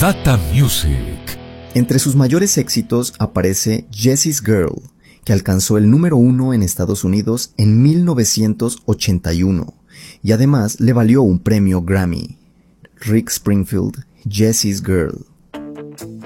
Data Music. Entre sus mayores éxitos aparece Jessie's Girl, que alcanzó el número 1 en Estados Unidos en 1981 y además le valió un premio Grammy. Rick Springfield, Jessie's Girl.